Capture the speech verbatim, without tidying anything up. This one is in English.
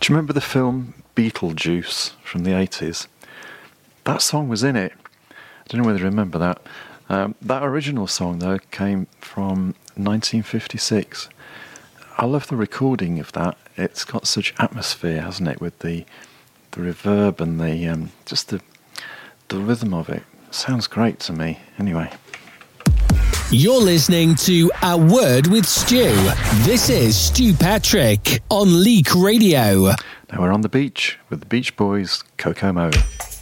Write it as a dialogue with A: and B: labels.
A: Do you remember the film Beetlejuice from the eighties? That song was in it. I don't know whether you remember that. Um, that original song, though, came from nineteen fifty-six. I love the recording of that. It's got such atmosphere, hasn't it, with the the reverb and the um, just the the rhythm of it. Sounds great to me. Anyway.
B: You're listening to A Word with Stu. This is Stu Patrick on Leak Radio.
A: Now we're on the beach with the Beach Boys, Kokomo.